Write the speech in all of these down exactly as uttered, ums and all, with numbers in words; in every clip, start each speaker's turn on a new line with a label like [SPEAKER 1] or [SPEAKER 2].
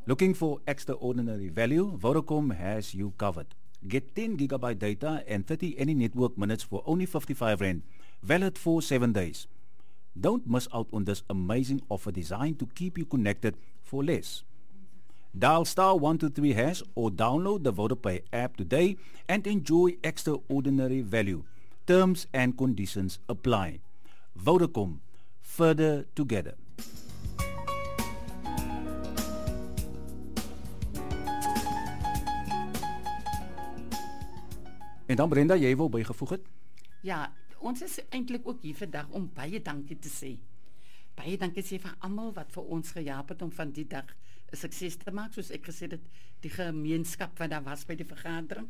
[SPEAKER 1] Looking for extraordinary value? Vodacom has you covered. Get ten gigabyte data and thirty any network minutes for only fifty-five rand, valid for seven days. Don't miss out on this amazing offer designed to keep you connected for less. Dial star one two three hash or download the VodaPay app today and enjoy extraordinary value. Terms and conditions apply. Vodacom, further together. En dan Brenda, jy wou bygevoeg het?
[SPEAKER 2] Ja, ons is eintlik ook hier vandag om baie dankie te sê. Baie dankie sê vir almal wat vir ons gehelp het om van die dag 'n sukses te maak, soos ek gesê het, die gemeenskap wat daar was by die vergadering.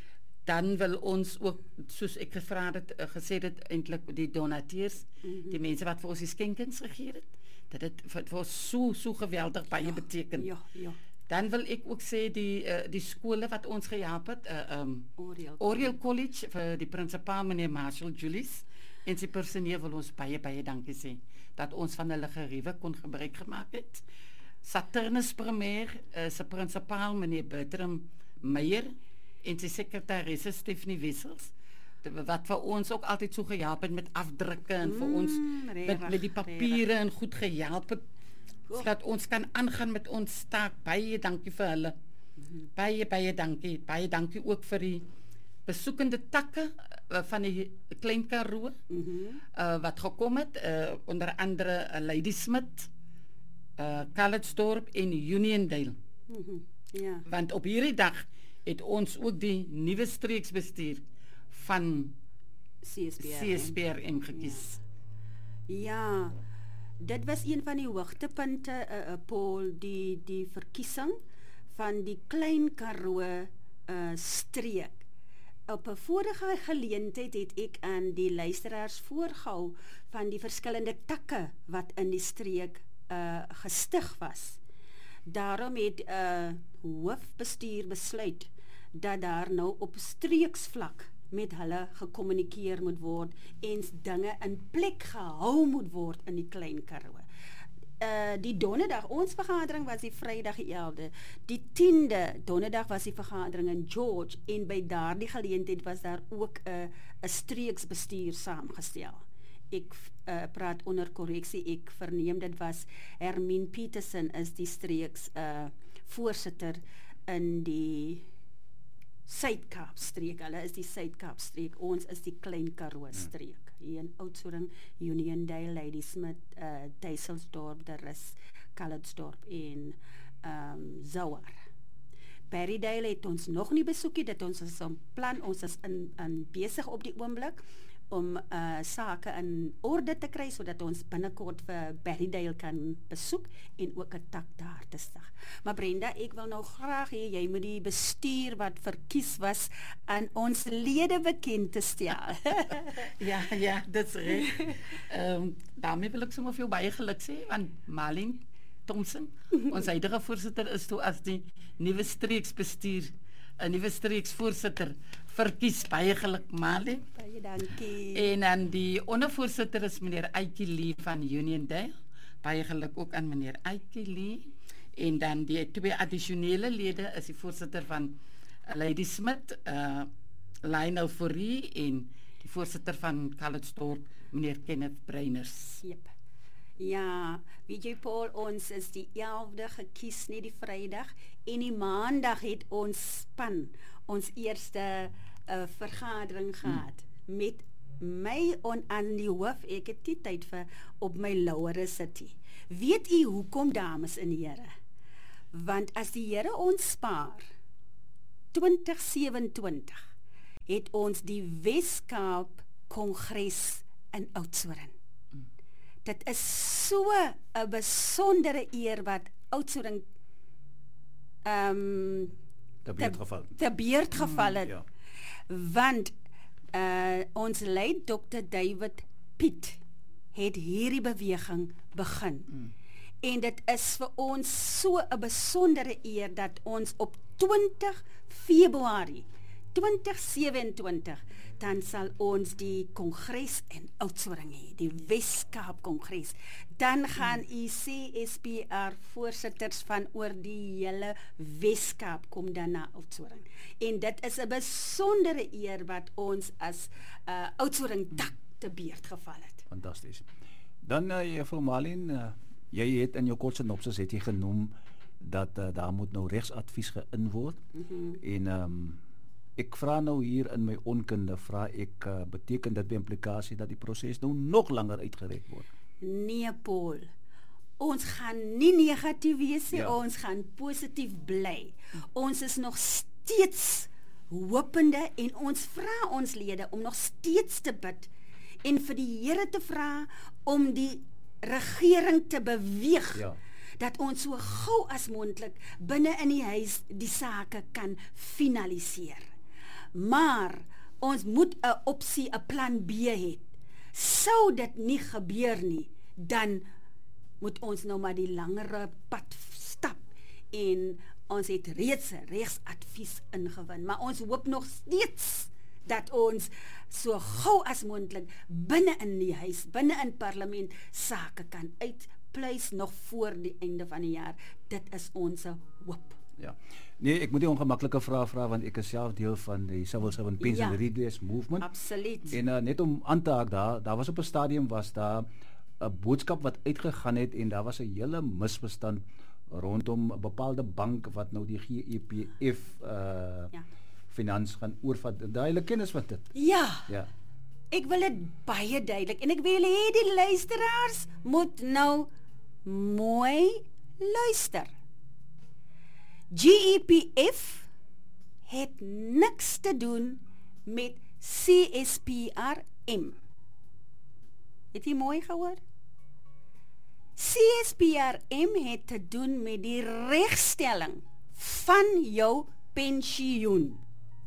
[SPEAKER 2] Dan wil ons ook, soos ek gevra het, gesê het, eintlik die donateurs, mm-hmm. die mense wat vir ons die skenkings gegee het, dat dit vir, vir ons so, so geweldig baie ja, beteken.
[SPEAKER 3] Ja, ja.
[SPEAKER 2] Dan wil ek ook sê die uh, die skole wat ons gehelp het, uh, um,
[SPEAKER 3] Oriel,
[SPEAKER 2] Oriel College vir die prinsipaal meneer Marshall Julius en sy personeel wil ons baie baie dankie sê dat ons van hulle geriewe kon gebruik gemaak het. Saturnus Premier uh, se prinsipaal meneer Bertram Meyer en sy sekretaresse Stephanie Wissels wat vir ons ook altyd so gehelp het met afdrukke en vir ons
[SPEAKER 3] mm, rerig,
[SPEAKER 2] met, met die papiere rerig. En goed gehelp het sodat ons kan aangaan met ons taak. Baie dankie vir hulle. Mm-hmm. Baie, baie dankie. Baie dankie ook vir die besoekende takke uh, van die Klein Karoo mm-hmm. uh, wat gekom het, uh, onder andere uh, Ladysmith, uh, Calitzdorp en Uniondale.
[SPEAKER 3] Mm-hmm. Ja.
[SPEAKER 2] Want op hierdie dag het ons ook die nuwe streeksbestuur van
[SPEAKER 3] C S B R M,
[SPEAKER 2] C S B R M gekies.
[SPEAKER 3] Ja. ja. Dit was een van die hoogtepunte, uh, uh, Paul, die, die verkiesing van die Klein Karoo uh, streek. Op 'n vorige geleentheid het ek aan die luisteraars voorgehou van die verskillende takke wat in die streek uh, gestig was. Daarom het uh, hoofbestuur besluit dat daar nou op streeksvlak met hulle gekommunikeer moet word en dinge in plek gehou moet word in die Klein Karoo. Uh, die donderdag, ons vergadering was die Vrydag die elfde, die tiende donderdag was die vergadering in George en by daardie geleentheid was daar ook 'n uh, 'n streeksbestuur saamgestel. Ek uh, praat onder korreksie, ek verneem dit was Hermine Petersen is die streeks uh, voorsitter in die Suid-Kaap streek. Hulle is die Suid-Kaap streek. Ons is die Klein Karoo streek. Hier in Oudtshoorn, Uniondale, Ladysmith, uh, Duiselsdorp, daar is Calitzdorp en um, Zouar. Berrydale het ons nog nie besoekie, dit ons is op plan, ons is in, in besig op die oomblik om uh, sake in orde te kry, sodat ons binnekort vir Berrydale kan besoek en ook 'n tak daar te stig. Maar Brenda, ek wil nou graag hê jy moet die bestuur wat verkies was aan ons lede bekend te stel.
[SPEAKER 2] ja, ja, dit's reg. Ehm um, daarmee wil ek sommer vir jou baie geluk sê, want Malin Thompson, ons huidige voorsitter is toe as die nuwe streeksbestuur 'n nuwe streeksvoorsitter verkies. Baie geluk, Mali.
[SPEAKER 3] Baie dankie.
[SPEAKER 2] En dan die ondervoorsitter is meneer Aitjie Lee van Uniondale. Baie geluk ook aan meneer Aitjie Lee. En dan die twee addisionele lede is die voorsitter van Ladysmith, uh, Lionel Fourie en die voorsitter van Calitzdorp, meneer Kenneth Breiners.
[SPEAKER 3] Yep. Ja, weet jy Paul, ons is die elfde gekies, nie die Vrydag, en die Maandag het ons span, ons eerste uh, vergadering gehad, hmm. met my on aan die hoof, ek het die tyd vir op my lauwere sit. Weet u hoekom, dames en here? Want as die Here ons spaar, twintig sewenentwintig, het ons die Weskaap Kongres in Oudtshoorn. Dit is so 'n besondere eer wat Oudtshoorn ehm um,
[SPEAKER 1] te beurt geval.
[SPEAKER 3] Te beurt geval het.
[SPEAKER 1] Mm, ja.
[SPEAKER 3] Want uh, ons lei dokter David Piet het hierdie beweging begin. Mm. En dit is vir ons so 'n besondere eer dat ons op twintig Februarie twintig sewenentwintig dan sal ons die kongres in Oudtshoorn hê, die Weskaap Kongres. dan gaan u C S P R voorsitters van oor die hele Weskaap kom dan na Oudtshoorn. En dit is 'n besondere eer wat ons as uh, Oudtshoorn tak te beurt geval het.
[SPEAKER 1] Fantasties. Dan uh, juffrou Malien, uh, jy het in jou kort synopsis het jy genoem dat uh, daar moet nou regsadvies geïn word. Mm-hmm. En um, ek vra nou hier in my onkunde, vra ek, uh, beteken dit by implikasie dat die proses nou nog langer uitgereik word?
[SPEAKER 3] Nee, Paul. Ons gaan nie negatief wees nie,
[SPEAKER 1] ja.
[SPEAKER 3] Ons gaan positief bly. Ons is nog steeds hopende en ons vra ons lede om nog steeds te bid en vir die Here te vra om die regering te beweeg. Ja. Dat ons so gou as moontlik binne in die huis die sake kan finaliseer. Maar ons moet 'n opsie, 'n plan B hê. Sou dit nie gebeur nie, dan moet ons nou maar die langere pad stap en ons het reeds regsadvies ingewin, maar ons hoop nog steeds dat ons so gou as moontlik binne in die huis, binne in parlement sake kan uitpleis nog voor die einde van die jaar. Dit is ons hoop.
[SPEAKER 1] Ja. Nee, ek moet nie ongemaklike vrae vra want ek is self deel van die Civil Servant Pension ja. Redress Movement.
[SPEAKER 3] Absoluut.
[SPEAKER 1] En uh, net om aan te haak daar, daar was op 'n stadium was daar 'n boodskap wat uitgegaan het en daar was 'n hele misverstand rondom 'n bepaalde bank wat nou die G E P F uh ja. finans gaan oorvat. Daai hele kennis van dit.
[SPEAKER 3] Ja.
[SPEAKER 1] Ja.
[SPEAKER 3] Ek wil dit baie duidelik en ek wil hê die luisteraars moet nou mooi luister. G E P F het niks te doen met C S P R M. Het jy mooi gehoor? C S P R M het te doen met die regstelling van jou pensioen.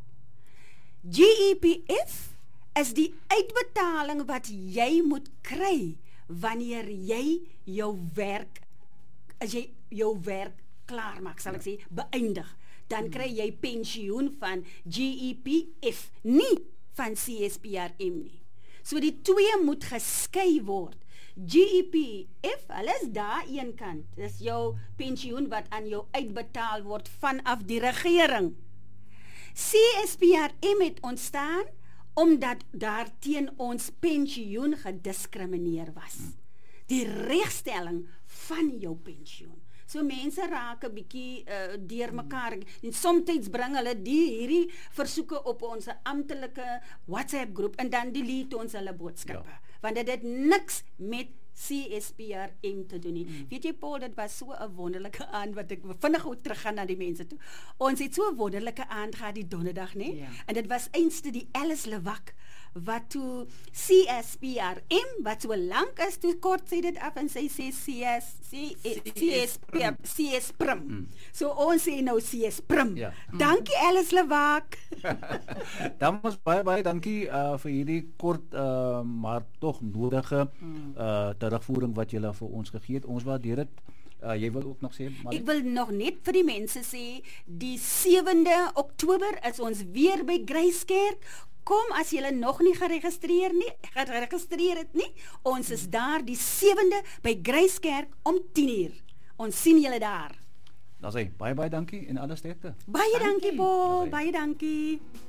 [SPEAKER 3] G E P F is die uitbetaling wat jy moet kry wanneer jy jou werk, as jy jou werk klaar maak, sal ek sê, beëindig. Dan kry jy pensioen van G E P F, nie van C S P R M nie. So die twee moet geskei word. G E P F, hulle is daar een kant. Dis jou pensioen wat aan jou uitbetaal word vanaf die regering. C S P R M het ontstaan omdat daar teen ons pensioen gediskrimineer was. Die regstelling van jou pensioen. So mense raak 'n bietjie uh, deur mekaar en soms bring hulle die hierdie versoeke op ons amptelike WhatsApp groep en dan delete ons hulle boodskappe. Ja. Want dit het niks met C S P R M te doen nie. Mm. Weet jy Paul, dit was so 'n wonderlike aand wat ek vinnig gou teruggaan na die mense toe. Ons het so 'n wonderlike aand gehad die donderdag, né? Ja. En dit was eenste die Alice Lewak wat toe C S P R M wat so lank is, toe kort sê dit af en sy sê C S C S P R M. Mm. So ons sê nou C S P R M. Ja. Dankie Alice Lewak.
[SPEAKER 1] Dan was baie baie dankie uh, vir hierdie kort uh, maar tog nodige uh, terugvoering wat julle vir ons gegee het. Ons waardeer dit. Uh, jy wil ook nog sê? Marie?
[SPEAKER 3] Ek wil nog net vir die mense sê, die sewende Oktober is ons weer by Gracekerk. Kom as jy nog nie geregistreer nie, geregistreer het nie. Ons is daar die sewende by Gracekerk om tien uur. Ons sien julle daar.
[SPEAKER 1] Dan sê baie baie dankie en alles sterkte.
[SPEAKER 3] Baie dankie, Paul. Baie dankie.